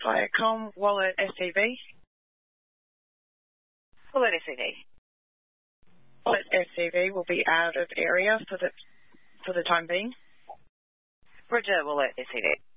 Viacom, Wallet SCV. Wallet SCV. Wallet SCV will be out of area for the time being. Roger, Wallet SCV.